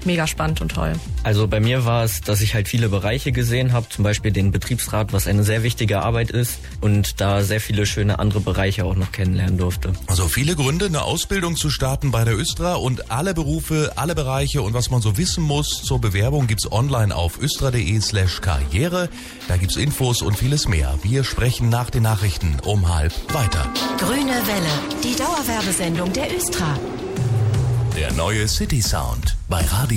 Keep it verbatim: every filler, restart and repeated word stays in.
mega spannend und toll. Also bei mir war es, dass ich halt viele Bereiche gesehen habe, zum Beispiel den Betriebsrat, was eine sehr wichtige Arbeit ist und da sehr viele schöne andere Bereiche auch noch kennenlernen durfte. Also viele Gründe, eine Ausbildung zu starten bei der Östra und alle Berufe, alle Bereiche und was man so wissen muss zur Bewerbung gibt's online auf östra.de slash karriere. Da gibt's Infos und vieles mehr. Wir sprechen nach den Nachrichten um halb weiter. Grüne Welle, die Dauerwerbesendung der Östra. Der neue City Sound bei Radio